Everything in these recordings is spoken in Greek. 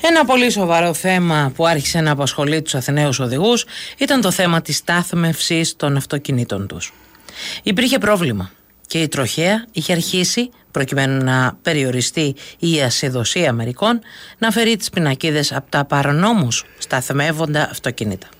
Ένα πολύ σοβαρό θέμα που άρχισε να απασχολεί τους Αθηναίους οδηγούς ήταν το θέμα της στάθμευσης των αυτοκινήτων τους. Υπήρχε πρόβλημα και η τροχέα είχε αρχίσει, προκειμένου να περιοριστεί η ασυδοσία μερικών, να φέρει τις πινακίδες από τα παρανόμους σταθμεύοντα αυτοκίνητα.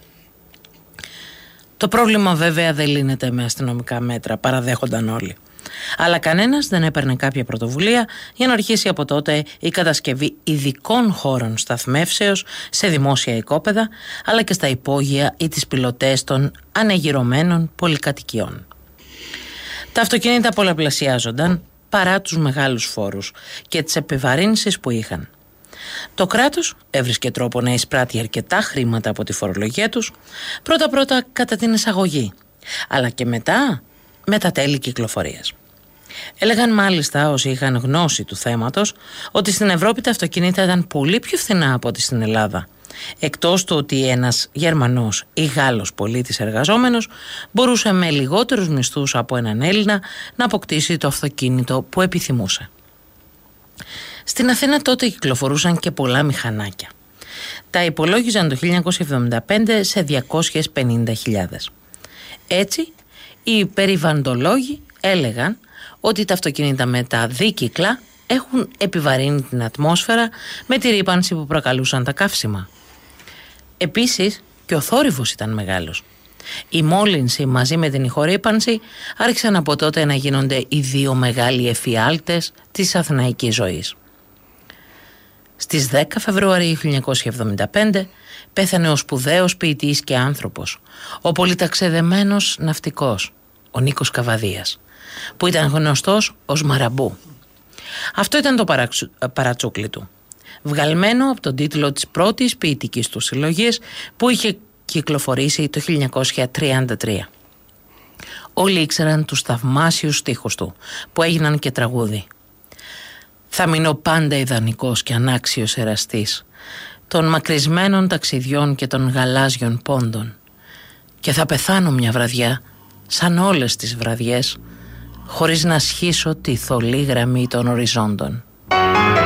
Το πρόβλημα βέβαια δεν λύνεται με αστυνομικά μέτρα, παραδέχονταν όλοι. Αλλά κανένας δεν έπαιρνε κάποια πρωτοβουλία για να αρχίσει από τότε η κατασκευή ειδικών χώρων σταθμεύσεως σε δημόσια οικόπεδα, αλλά και στα υπόγεια ή τις πιλωτές των ανεγυρωμένων πολυκατοικιών. Τα αυτοκίνητα πολλαπλασιάζονταν παρά τους μεγάλους φόρους και τις επιβαρύνσεις που είχαν. Το κράτος έβρισκε τρόπο να εισπράττει αρκετά χρήματα από τη φορολογία τους, πρώτα-πρώτα κατά την εισαγωγή, αλλά και μετά με τα τέλη κυκλοφορίας. Έλεγαν μάλιστα όσοι είχαν γνώση του θέματος ότι στην Ευρώπη τα αυτοκίνητα ήταν πολύ πιο φθηνά από ό,τι στην Ελλάδα, εκτός του ότι ένας Γερμανός ή Γάλλος πολίτης εργαζόμενος μπορούσε με λιγότερους μισθούς από έναν Έλληνα να αποκτήσει το αυτοκίνητο που επιθυμούσε. Στην Αθήνα τότε κυκλοφορούσαν και πολλά μηχανάκια. Τα υπολόγιζαν το 1975 σε 250.000. Έτσι, οι περιβαλλοντολόγοι έλεγαν ότι τα αυτοκίνητα με τα δίκυκλα έχουν επιβαρύνει την ατμόσφαιρα με τη ρύπανση που προκαλούσαν τα καύσιμα. Επίσης, και ο θόρυβος ήταν μεγάλος. Η μόλυνση μαζί με την ηχορύπανση άρχισαν από τότε να γίνονται οι δύο μεγάλοι εφιάλτες της αθηναϊκής ζωής. Στις 10 Φεβρουαρίου 1975 πέθανε ο σπουδαίος ποιητής και άνθρωπος, ο πολυταξιδεμένος ναυτικός, ο Νίκος Καβαδίας, που ήταν γνωστός ως Μαραμπού. Αυτό ήταν το παρατσούκλι του, βγαλμένο από τον τίτλο της πρώτης ποιητικής του συλλογής που είχε κυκλοφορήσει το 1933. Όλοι ήξεραν τους θαυμάσιους στίχους του που έγιναν και τραγούδι. «Θα μείνω πάντα ιδανικός και ανάξιος εραστής των μακρισμένων ταξιδιών και των γαλάζιων πόντων και θα πεθάνω μια βραδιά σαν όλες τις βραδιές χωρίς να σχίσω τη θολή γραμμή των οριζόντων».